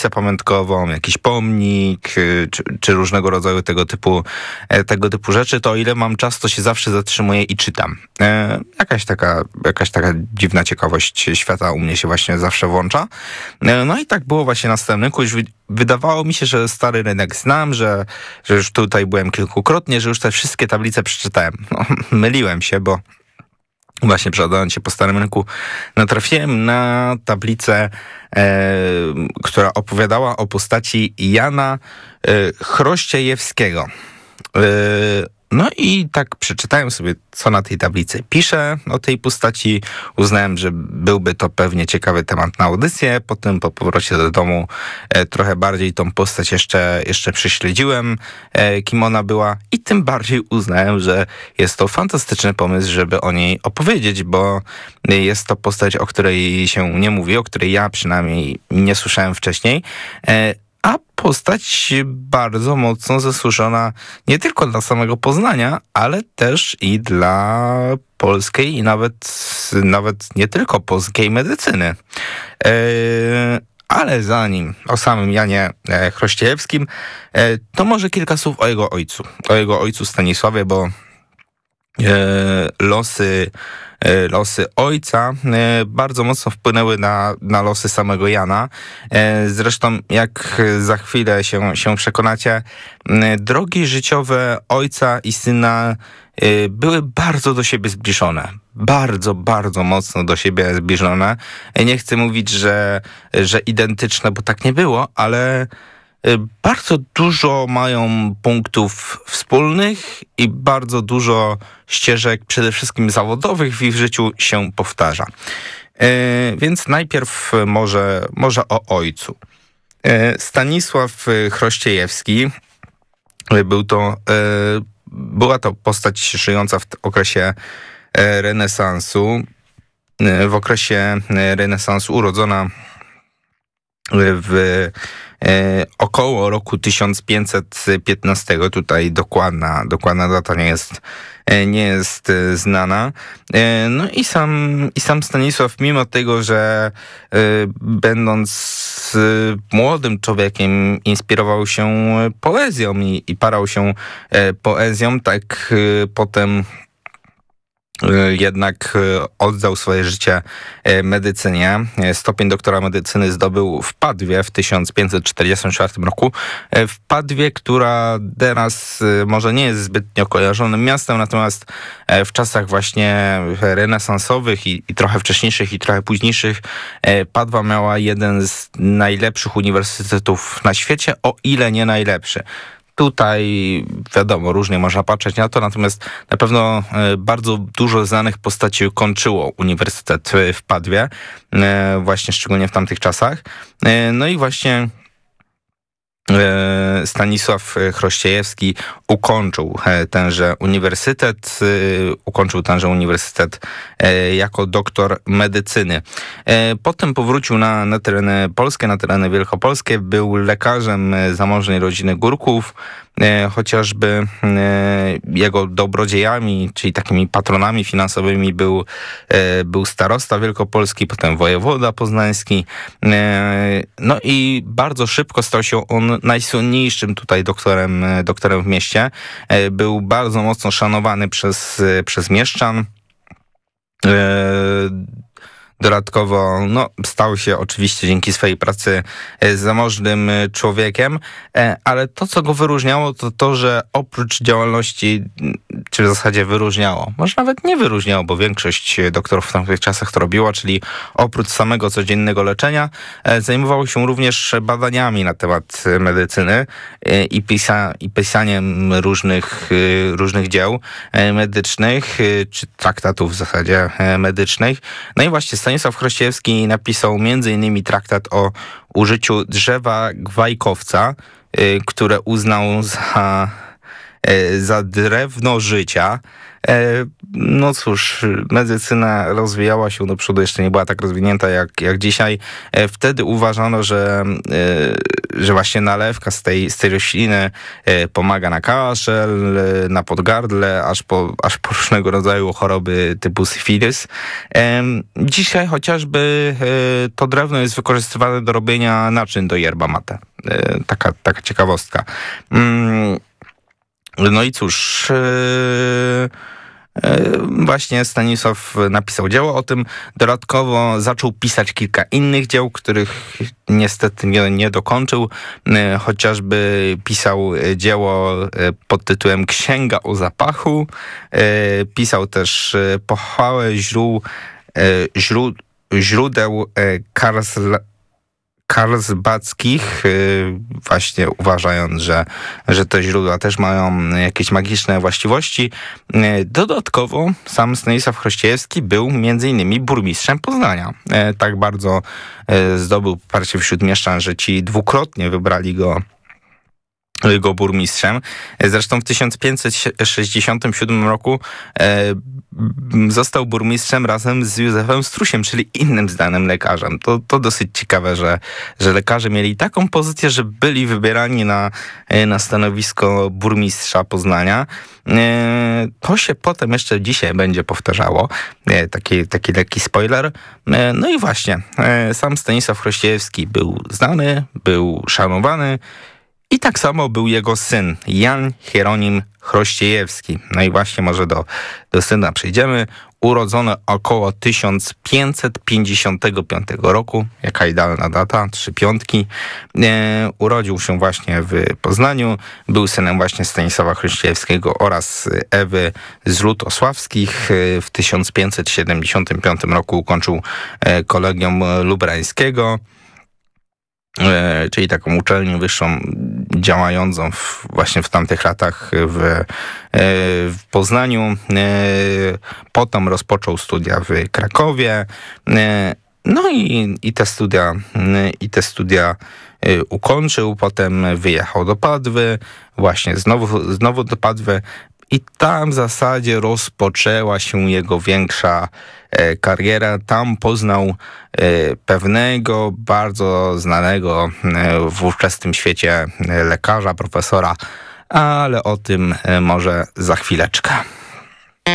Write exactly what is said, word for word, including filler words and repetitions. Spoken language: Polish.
pamiątkową, jakiś pomnik, czy, czy różnego rodzaju tego typu, tego typu rzeczy, to o ile mam czas, to się zawsze zatrzymuję i czytam. E, jakaś taka, jakaś taka dziwna ciekawość świata u mnie się właśnie zawsze włącza. E, no i tak było właśnie na Stemnyku. Już wydawało mi się, że stary rynek znam, że, że już tutaj byłem kilkukrotnie, że już te wszystkie tablice przeczytałem. No, myliłem się, bo właśnie przechadzając się po Starym Rynku natrafiłem na tablicę, e, która opowiadała o postaci Jana e, Chrościejewskiego. E, no i tak przeczytałem sobie, co na tej tablicy pisze o tej postaci. Uznałem, że byłby to pewnie ciekawy temat na audycję. Potem po powrocie do domu e, trochę bardziej tą postać jeszcze, jeszcze prześledziłem, e, kim ona była, i tym bardziej uznałem, że jest to fantastyczny pomysł, żeby o niej opowiedzieć, bo jest to postać, o której się nie mówi, o której ja przynajmniej nie słyszałem wcześniej. E, A postać bardzo mocno zasłużona nie tylko dla samego Poznania, ale też i dla polskiej i nawet, nawet nie tylko polskiej medycyny. E, ale zanim o samym Janie Chrościejewskim, e, to może kilka słów o jego ojcu. O jego ojcu Stanisławie, bo e, losy Losy ojca bardzo mocno wpłynęły na, na losy samego Jana. Zresztą, jak za chwilę się, się przekonacie, drogi życiowe ojca i syna były bardzo do siebie zbliżone. Bardzo, bardzo mocno do siebie zbliżone. Nie chcę mówić, że, że identyczne, bo tak nie było, ale bardzo dużo mają punktów wspólnych i bardzo dużo ścieżek, przede wszystkim zawodowych, w ich życiu się powtarza. E, więc najpierw może, może o ojcu. E, Stanisław Chrościejewski był to, e, była to postać żyjąca w okresie renesansu. E, w okresie renesansu urodzona w E, około roku tysiąc pięćset piętnastego, tutaj dokładna, dokładna data nie jest, e, nie jest e, znana. E, no i sam, i sam Stanisław, mimo tego, że e, będąc e, młodym człowiekiem, inspirował się poezją i, i parał się e, poezją, tak e, potem jednak oddał swoje życie medycynie. Stopień doktora medycyny zdobył w Padwie w tysiąc pięćset czterdziestym czwartym roku. W Padwie, która teraz może nie jest zbytnio kojarzonym miastem, natomiast w czasach właśnie renesansowych i, i trochę wcześniejszych i trochę późniejszych Padwa miała jeden z najlepszych uniwersytetów na świecie, o ile nie najlepszy. Tutaj wiadomo, różnie można patrzeć na to, natomiast na pewno bardzo dużo znanych postaci kończyło uniwersytet w Padwie, właśnie szczególnie w tamtych czasach. No i właśnie Stanisław Chrościejewski ukończył tenże uniwersytet, ukończył tenże uniwersytet jako doktor medycyny. Potem powrócił na, na tereny polskie, na tereny wielkopolskie, był lekarzem zamożnej rodziny Górków, chociażby jego dobrodziejami, czyli takimi patronami finansowymi był, był starosta wielkopolski, potem wojewoda poznański. No i bardzo szybko stał się on najsłynniejszym tutaj doktorem, doktorem w mieście. Był bardzo mocno szanowany przez, przez mieszczan. Dodatkowo no, stał się oczywiście dzięki swojej pracy zamożnym człowiekiem, ale to, co go wyróżniało, to to, że oprócz działalności, czy w zasadzie wyróżniało, może nawet nie wyróżniało, bo większość doktorów w tamtych czasach to robiła, czyli oprócz samego codziennego leczenia, zajmował się również badaniami na temat medycyny i, pisa- i pisaniem różnych, różnych dzieł medycznych, czy traktatów w zasadzie medycznych. No i właśnie Stanisław Chrościejewski napisał między innymi traktat o użyciu drzewa gwajkowca, które uznał za za drewno życia. No cóż, medycyna rozwijała się do przodu, jeszcze nie była tak rozwinięta jak, jak dzisiaj. Wtedy uważano, że, że właśnie nalewka z tej, z tej rośliny pomaga na kaszel, na podgardle, aż po, aż po różnego rodzaju choroby typu syfilis. Dzisiaj chociażby to drewno jest wykorzystywane do robienia naczyń do yerba mate. Taka, taka ciekawostka. No i cóż, właśnie Stanisław napisał dzieło o tym. Dodatkowo zaczął pisać kilka innych dzieł, których niestety nie, nie dokończył. Chociażby pisał dzieło pod tytułem Księga o zapachu. Pisał też pochwałę źrół, źród, źródeł Karlsla karlsbackich, właśnie uważając, że, że te źródła też mają jakieś magiczne właściwości. Dodatkowo sam Stanisław Chrościejewski był między innymi burmistrzem Poznania. Tak bardzo zdobył poparcie wśród mieszczan, że ci dwukrotnie wybrali go go burmistrzem. Zresztą w tysiąc pięćset sześćdziesiątym siódmym roku e, został burmistrzem razem z Józefem Strusiem, czyli innym znanym lekarzem. To, to dosyć ciekawe, że, że lekarze mieli taką pozycję, że byli wybierani na, na stanowisko burmistrza Poznania. E, to się potem jeszcze dzisiaj będzie powtarzało. E, taki, taki lekki spoiler. E, no i właśnie, e, sam Stanisław Chrościejewski był znany, był szanowany. I tak samo był jego syn, Jan Hieronim Chrościejewski. No i właśnie może do, do syna przejdziemy. Urodzony około tysiąc pięćset pięćdziesiątego piątego roku. Jaka idealna data, trzy piątki. E, urodził się właśnie w Poznaniu. Był synem właśnie Stanisława Chrościejewskiego oraz Ewy z Lutosławskich. W tysiąc pięćset siedemdziesiątym piątym roku ukończył Kolegium Lubrańskiego, czyli taką uczelnię wyższą działającą w, właśnie w tamtych latach w, w Poznaniu. Potem rozpoczął studia w Krakowie. No i, i te studia i te studia ukończył. Potem wyjechał do Padwy, właśnie znowu, znowu do Padwy. I tam w zasadzie rozpoczęła się jego większa kariera. Tam poznał pewnego, bardzo znanego w ówczesnym świecie lekarza, profesora, ale o tym może za chwileczkę.